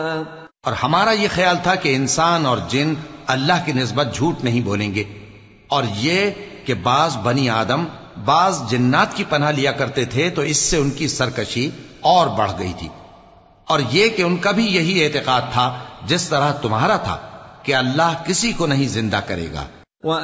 और हमारा ये ख्याल था कि इंसान और जिन अल्लाह की निस्बत झूठ नहीं बोलेंगे, और ये कि बाज बनी आदम बाज जिन्नात की पनाह लिया करते थे, तो इससे उनकी सरकशी और बढ़ गई थी। और ये कि उनका भी यही एतकाद था जिस तरह तुम्हारा था कि अल्लाह किसी को नहीं जिंदा करेगा।